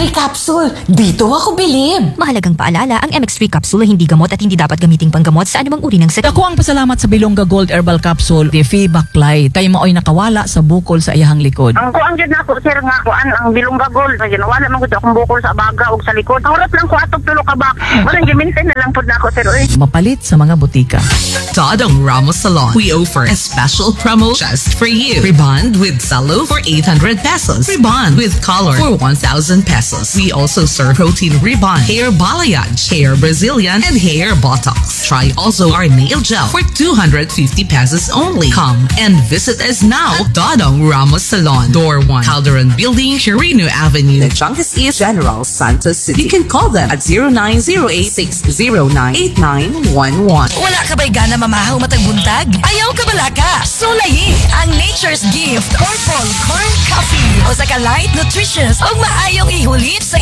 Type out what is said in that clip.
MX3 capsule. Dito ako bilib. Mahalagang paalala, ang MX3 capsule ay hindi gamot at hindi dapat gamiting panggamot sa anumang uri ng sakit. Ako ang pasalamat sa Bilongga Gold Herbal Capsule, Tifi Baklay, kay maoy nakawala sa bukol sa iyahang likod. Ang kuang jud nako sir nga kuan ang Bilongga Gold nga ginawala man gud akong bukol sa baga ug sa likod. Oras lang ko atog tulo ka bak. Wala giminten na lang pud nako sir oy. Mapalit sa mga butika. Dodong Ramos Salon. We offer a special promo just for you. Rebond with Salo for 800 pesos. Rebond with color for 1,000 pesos. We also serve protein rebond, hair balayage, hair Brazilian, and hair Botox. Try also our nail gel for 250 pesos only. Come and visit us now. Dodong Ramos Salon. Door 1, Calderon Building, Chirino Avenue, Junkus East, General Santos City. You can call them at 0908-609-8911. Wala ka ba'y gana mamahaw matag buntag? Ayaw ka balaka? Sulayi ang Nature's Gift Purple Corn Coffee o sa ka light, nutritious o maayong ihulit sa